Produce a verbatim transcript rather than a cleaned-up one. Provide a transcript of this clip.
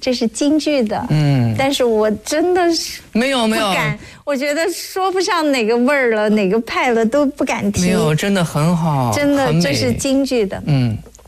这是京剧的，嗯，但是我真的是没有没有不敢，我觉得说不上哪个味儿了，哪个派了都不敢提。 没有，真的很好， 真的很美这是京剧的， 嗯，